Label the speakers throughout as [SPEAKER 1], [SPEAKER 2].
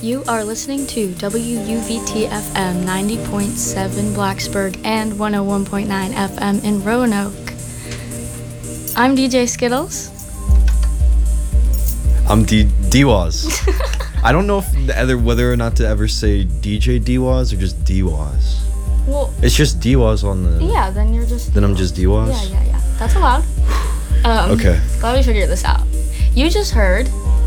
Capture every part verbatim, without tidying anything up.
[SPEAKER 1] You are listening to W U V T F M ninety point seven Blacksburg and one oh one point nine F M in Roanoke. I'm D J Skittles.
[SPEAKER 2] I'm D D-Waz. I don't know if the other, whether or not to ever say D J D-Waz or just D-Waz.
[SPEAKER 1] Well,
[SPEAKER 2] it's just D-Waz on the...
[SPEAKER 1] Yeah, then you're just...
[SPEAKER 2] Then I'm just D-Waz?
[SPEAKER 1] Yeah, yeah, yeah. That's allowed. Um,
[SPEAKER 2] okay.
[SPEAKER 1] Glad we figured this out. You just heard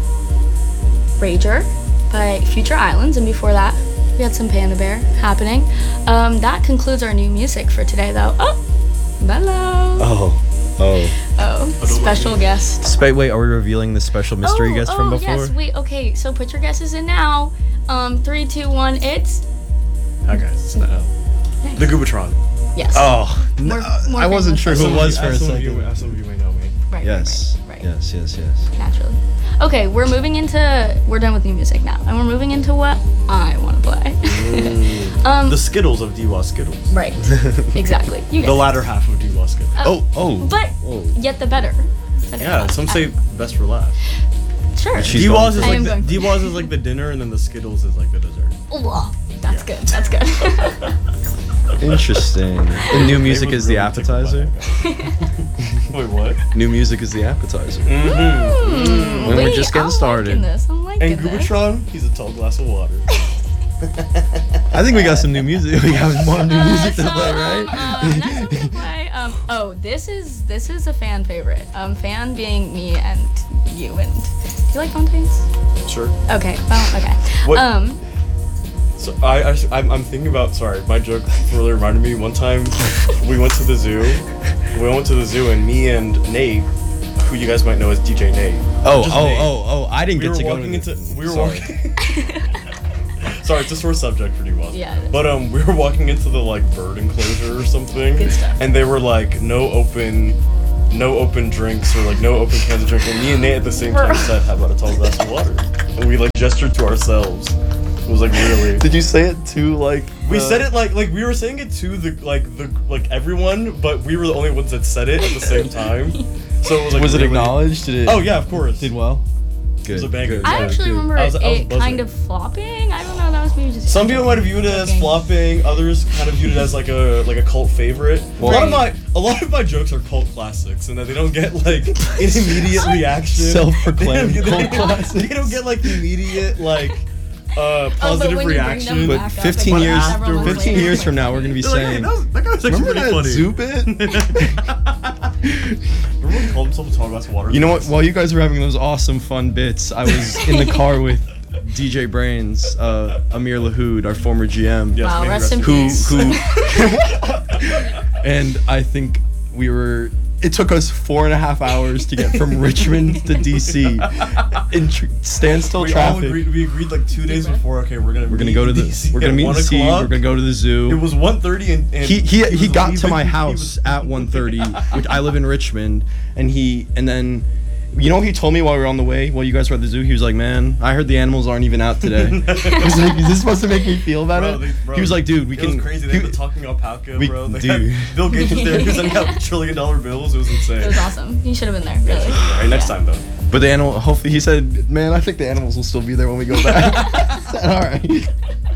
[SPEAKER 1] Rager by Future Islands, and before that, we had some Panda Bear happening. Um, that concludes our new music for today, though. Oh, hello.
[SPEAKER 2] Oh. Oh.
[SPEAKER 1] Oh, special guest.
[SPEAKER 2] Spe- wait, are we revealing the special mystery
[SPEAKER 1] oh,
[SPEAKER 2] guest
[SPEAKER 1] oh,
[SPEAKER 2] from before?
[SPEAKER 1] Yes, wait, okay, so put your guesses in now. Um, three, two, one, it's...
[SPEAKER 3] Hi guys, it's Nao.
[SPEAKER 1] Nice.
[SPEAKER 3] The Goobatron.
[SPEAKER 1] Yes.
[SPEAKER 2] Oh,
[SPEAKER 1] more,
[SPEAKER 2] no,
[SPEAKER 1] more
[SPEAKER 2] I wasn't sure who it was for a
[SPEAKER 3] some
[SPEAKER 2] second.
[SPEAKER 3] Of you, as some of you may know me.
[SPEAKER 1] Right,
[SPEAKER 2] yes.
[SPEAKER 1] Right, right, right.
[SPEAKER 2] Yes, yes, yes.
[SPEAKER 1] Naturally. Okay, we're moving into... We're done with new music now, and we're moving into what I want to play.
[SPEAKER 3] Mm.
[SPEAKER 1] um,
[SPEAKER 3] the Skittles of D-Waz Skittles.
[SPEAKER 1] Right. Exactly. You
[SPEAKER 3] the
[SPEAKER 1] get
[SPEAKER 3] latter half of D-Waz Skittles.
[SPEAKER 1] Uh,
[SPEAKER 2] oh, oh.
[SPEAKER 1] But
[SPEAKER 2] oh.
[SPEAKER 1] yet the better. better
[SPEAKER 3] Yeah,
[SPEAKER 1] half.
[SPEAKER 3] some say
[SPEAKER 1] I,
[SPEAKER 3] best for last.
[SPEAKER 1] Sure.
[SPEAKER 2] She's
[SPEAKER 3] D-Waz is
[SPEAKER 1] I
[SPEAKER 3] like
[SPEAKER 1] am
[SPEAKER 3] the,
[SPEAKER 1] going for
[SPEAKER 3] D-Waz is like the dinner, and then the Skittles is like the dessert.
[SPEAKER 1] Oh, that's
[SPEAKER 3] Yeah.
[SPEAKER 1] good. That's good.
[SPEAKER 2] Interesting. And new music
[SPEAKER 3] They
[SPEAKER 2] is
[SPEAKER 3] would
[SPEAKER 2] the
[SPEAKER 3] really take the
[SPEAKER 2] appetizer?
[SPEAKER 3] Wait, what?
[SPEAKER 2] New music is the appetizer.
[SPEAKER 1] Mm,
[SPEAKER 2] When we're
[SPEAKER 1] wait,
[SPEAKER 2] just getting
[SPEAKER 1] I'm
[SPEAKER 2] started.
[SPEAKER 1] Liking this. I'm liking
[SPEAKER 3] And
[SPEAKER 1] this.
[SPEAKER 3] Goobatron, he's a tall glass of water.
[SPEAKER 2] I think we got some new music. We have more new
[SPEAKER 1] Uh,
[SPEAKER 2] music
[SPEAKER 1] so,
[SPEAKER 2] to play, right?
[SPEAKER 1] Um, uh, next I'm gonna play. Um, oh, this is this is a fan favorite. Um, fan being me and you. And do you like Fontaines?
[SPEAKER 3] Sure.
[SPEAKER 1] Okay. Well, okay.
[SPEAKER 3] What-
[SPEAKER 1] Um.
[SPEAKER 3] So I, I I'm, I'm thinking about. Sorry, my joke really reminded me. One time, we went to the zoo. We went to the zoo, and me and Nate, who you guys might know as D J Nate.
[SPEAKER 2] Oh,
[SPEAKER 3] Just
[SPEAKER 2] oh,
[SPEAKER 3] Nate.
[SPEAKER 2] oh, oh! I didn't
[SPEAKER 3] We
[SPEAKER 2] get
[SPEAKER 3] were
[SPEAKER 2] to go
[SPEAKER 3] walking
[SPEAKER 2] to the-
[SPEAKER 3] into. We were
[SPEAKER 2] Sorry.
[SPEAKER 3] walking. Sorry, it's a sore subject for D-Waz.
[SPEAKER 1] Yeah, it is.
[SPEAKER 3] But um, we were walking into the like bird enclosure or something.
[SPEAKER 1] Good stuff.
[SPEAKER 3] And they were like, no open, no open drinks or like no open cans of drink. And me and Nate at the same time said, "How about a tall glass of water?" And we like gestured to ourselves. It was like really.
[SPEAKER 2] Did you say it too? Like
[SPEAKER 3] We
[SPEAKER 2] uh,
[SPEAKER 3] said it like like we were saying it to the like the like everyone, but we were the only ones that said it at the same time. So it was like.
[SPEAKER 2] Was it
[SPEAKER 3] really-
[SPEAKER 2] acknowledged? Did it?
[SPEAKER 3] Oh yeah, of course.
[SPEAKER 2] Did well. Good.
[SPEAKER 3] It was a banger.
[SPEAKER 2] good.
[SPEAKER 1] I
[SPEAKER 3] Yeah,
[SPEAKER 1] actually
[SPEAKER 3] dude.
[SPEAKER 1] remember
[SPEAKER 3] I was- I was
[SPEAKER 1] it kind
[SPEAKER 3] buzzing.
[SPEAKER 1] of flopping. I don't know. That was maybe just.
[SPEAKER 3] Some people might have viewed it as
[SPEAKER 1] joking.
[SPEAKER 3] flopping. Others kind of viewed it as like a like a cult favorite.
[SPEAKER 2] Well-
[SPEAKER 3] a lot of my a lot of my jokes are cult classics, and that they don't get like an immediate reaction.
[SPEAKER 2] Self-proclaimed
[SPEAKER 3] They don't-
[SPEAKER 2] cult
[SPEAKER 3] they don't-
[SPEAKER 2] classics.
[SPEAKER 3] They don't get like immediate like uh
[SPEAKER 1] Oh, but
[SPEAKER 3] positive
[SPEAKER 1] when you bring them
[SPEAKER 3] reaction.
[SPEAKER 2] But
[SPEAKER 1] back up,
[SPEAKER 2] fifteen
[SPEAKER 1] like,
[SPEAKER 2] years,
[SPEAKER 1] several months
[SPEAKER 2] fifteen
[SPEAKER 1] later,
[SPEAKER 2] years
[SPEAKER 1] like,
[SPEAKER 2] from now, we're gonna be
[SPEAKER 3] They're like, hey,
[SPEAKER 2] saying,
[SPEAKER 3] that, was, that guy was actually
[SPEAKER 2] "Remember
[SPEAKER 3] pretty
[SPEAKER 2] that
[SPEAKER 3] funny."
[SPEAKER 2] zoo bit?"
[SPEAKER 3] Remember when he called himself a tall glass of water?
[SPEAKER 2] You know what? While you guys were having those awesome fun bits, I was in the car with D J Brains, uh, Amir Lahoud, our former G M,
[SPEAKER 3] Yes,
[SPEAKER 1] Wow,
[SPEAKER 3] maybe
[SPEAKER 1] rest in
[SPEAKER 3] in
[SPEAKER 2] who
[SPEAKER 1] peace.
[SPEAKER 2] who, and I think we were. It took us four and a half hours to get from Richmond to D C in tr- standstill
[SPEAKER 3] We all
[SPEAKER 2] traffic.
[SPEAKER 3] agreed. We agreed like two days before. Okay, we're gonna
[SPEAKER 2] We're gonna
[SPEAKER 3] meet
[SPEAKER 2] go to
[SPEAKER 3] in
[SPEAKER 2] the.
[SPEAKER 3] D C
[SPEAKER 2] We're gonna
[SPEAKER 3] at
[SPEAKER 2] meet in
[SPEAKER 3] one
[SPEAKER 2] D C.
[SPEAKER 3] o'clock.
[SPEAKER 2] We're gonna go to the zoo.
[SPEAKER 3] It was one thirty and, and
[SPEAKER 2] he he he
[SPEAKER 3] was
[SPEAKER 2] got to
[SPEAKER 3] leaving-
[SPEAKER 2] my
[SPEAKER 3] he
[SPEAKER 2] house
[SPEAKER 3] was-
[SPEAKER 2] at one thirty, which I live in Richmond, and he and then you know what he told me while we were on the way while you guys were at the zoo. He was like, "Man, I heard the animals aren't even out today." I was like, "Is this supposed to make me feel better?"
[SPEAKER 3] Bro, they- bro,
[SPEAKER 2] he was like, "Dude, we
[SPEAKER 3] it
[SPEAKER 2] can."
[SPEAKER 3] was crazy. They
[SPEAKER 2] he-
[SPEAKER 3] had the talking alpaca,
[SPEAKER 2] we-
[SPEAKER 3] bro. They
[SPEAKER 2] dude.
[SPEAKER 3] had Bill Gates was there. He was sending out trillion dollar bills. It was insane.
[SPEAKER 1] It was awesome. You should have been there. Really.
[SPEAKER 3] All right, next
[SPEAKER 1] Yeah.
[SPEAKER 3] time though.
[SPEAKER 2] but the animal, hopefully, he said, "Man, I think the animals will still be there when we go back." I said, "All right."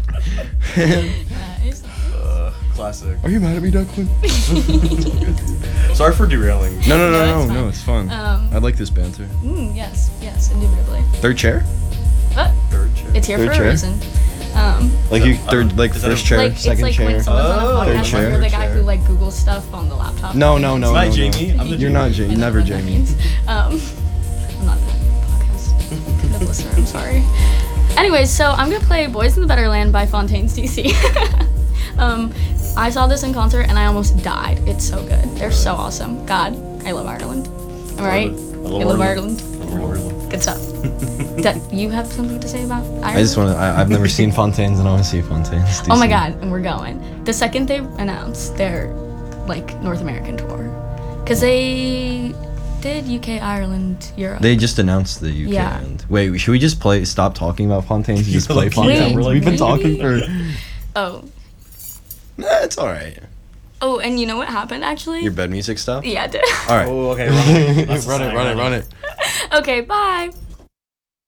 [SPEAKER 1] Nice.
[SPEAKER 3] Uh, classic.
[SPEAKER 2] Are you mad at me, Declan?
[SPEAKER 3] Sorry for derailing.
[SPEAKER 2] No, no,
[SPEAKER 1] No,
[SPEAKER 2] no, no,
[SPEAKER 1] it's
[SPEAKER 2] no.
[SPEAKER 1] fine.
[SPEAKER 2] It's fun.
[SPEAKER 1] Um,
[SPEAKER 2] I like this banter.
[SPEAKER 1] Mm, yes. Yes. Indubitably.
[SPEAKER 2] Third chair?
[SPEAKER 1] But
[SPEAKER 3] Third chair.
[SPEAKER 1] it's here
[SPEAKER 2] Third
[SPEAKER 1] for
[SPEAKER 2] chair?
[SPEAKER 1] a reason. Um,
[SPEAKER 2] Like
[SPEAKER 3] So,
[SPEAKER 2] you,
[SPEAKER 3] uh,
[SPEAKER 2] third, like
[SPEAKER 3] is that a-
[SPEAKER 2] first chair,
[SPEAKER 1] like
[SPEAKER 2] second
[SPEAKER 1] it's like
[SPEAKER 2] chair.
[SPEAKER 1] when someone's
[SPEAKER 3] Oh,
[SPEAKER 1] on a
[SPEAKER 2] third
[SPEAKER 1] podcast,
[SPEAKER 2] chair.
[SPEAKER 1] like you're the guy
[SPEAKER 3] Chair.
[SPEAKER 1] who like Googles stuff on the laptop.
[SPEAKER 2] No, no, no,
[SPEAKER 3] Am I
[SPEAKER 2] no,
[SPEAKER 3] Jamie?
[SPEAKER 2] no.
[SPEAKER 3] I'm the
[SPEAKER 2] You're
[SPEAKER 3] Jamie.
[SPEAKER 2] not
[SPEAKER 1] I
[SPEAKER 2] Jamie.
[SPEAKER 1] know
[SPEAKER 2] Never
[SPEAKER 1] what that
[SPEAKER 2] Jamie.
[SPEAKER 1] means. Um, I'm not that podcast kind of listener. I'm sorry. Anyways, so I'm gonna play "Boys in the Better Land" by Fontaines D C. um, I saw this in concert and I almost died. It's so good. They're so awesome. God, I love Ireland. Am I right?
[SPEAKER 3] I love
[SPEAKER 1] I love
[SPEAKER 3] Ireland.
[SPEAKER 1] Ireland.
[SPEAKER 3] I love Ireland.
[SPEAKER 1] Good stuff. Do you have something to say about Ireland?
[SPEAKER 2] I just want to. I've never seen Fontaines, and I want to see Fontaines.
[SPEAKER 1] Oh my god, and we're going. The second they announced their like North American tour, because they did U K, Ireland, Europe.
[SPEAKER 2] They just announced the U K
[SPEAKER 1] Yeah.
[SPEAKER 2] end. Wait, should we just play? Stop talking about Fontaines and just
[SPEAKER 3] Yeah,
[SPEAKER 2] play
[SPEAKER 3] like,
[SPEAKER 2] Fontaines.
[SPEAKER 1] yeah, we're like,
[SPEAKER 2] We've been
[SPEAKER 1] maybe.
[SPEAKER 2] talking for.
[SPEAKER 1] oh,
[SPEAKER 2] Nah, it's all right.
[SPEAKER 1] oh, and you know what happened actually?
[SPEAKER 2] Your bed music stuff.
[SPEAKER 1] yeah, I did.
[SPEAKER 2] All right.
[SPEAKER 3] Oh, okay. Run it.
[SPEAKER 2] run it, run it, run it.
[SPEAKER 1] Okay, bye.